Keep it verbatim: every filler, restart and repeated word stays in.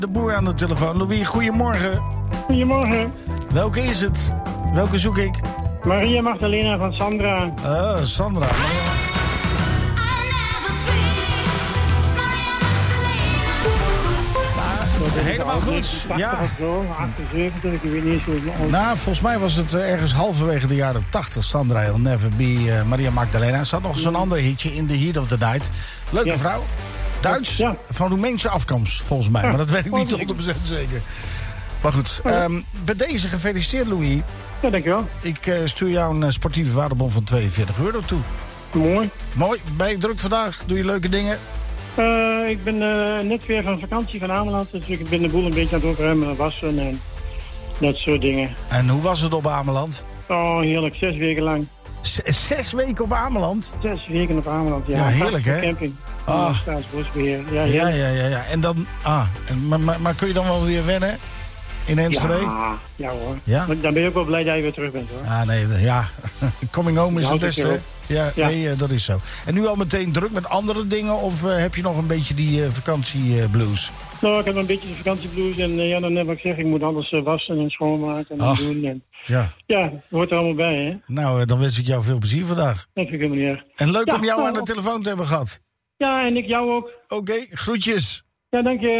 de Boer aan de telefoon. Louis, goedemorgen. Goedemorgen. Welke is het? Welke zoek ik? Maria Magdalena van Sandra. Oh, Sandra. Helemaal goed. Ja. achtenzeventig, ik weet niet hoe. Nou, volgens mij was het ergens halverwege de jaren tachtig. Sandra I'll Never Be uh, Maria Magdalena. Er zat nog zo'n ander hitje in The Heat of the Night. Leuke ja. vrouw. Duits, ja. van Roemeense afkomst, volgens mij. Ja. Maar dat weet ik niet honderd procent zeker. Maar goed, ja. um, bij deze gefeliciteerd, Louis. Ja, dankjewel. Ik uh, stuur jou een uh, sportieve waardebon van tweeënveertig euro toe. Mooi. Mooi. Ben je druk vandaag? Doe je leuke dingen? Uh, ik ben uh, net weer van vakantie van Ameland. Dus ik ben de boel een beetje aan het opruimen en wassen en dat soort dingen. En hoe was het op Ameland? Oh, heerlijk. Zes weken lang. Z- zes weken op Ameland? Zes weken op Ameland, ja. Ja, heerlijk, hè? Camping. Ah. Staatsbosbeheer. Ja, ja, ja, ja, ja. En dan, ah, en, maar, maar, maar kun je dan wel weer wennen? In Enschede? Ja, ja hoor. Ja? Maar dan ben je ook wel blij dat je weer terug bent, hoor. Ah, nee, ja. Coming home is ja, het beste. Ja, ja. nee, dat is zo. En nu al meteen druk met andere dingen? Of uh, heb je nog een beetje die uh, vakantieblues? Nou, ik heb een beetje de vakantieblues. En uh, ja, dan heb ik gezegd, ik moet alles uh, wassen en schoonmaken en Ach, doen. En, ja. ja, dat hoort er allemaal bij, hè. Nou, uh, dan wens ik jou veel plezier vandaag. Dat vind ik helemaal niet erg. En leuk ja, om jou nou, aan de telefoon te hebben gehad. Ja, en ik jou ook. Oké, okay, groetjes. Ja, dank je.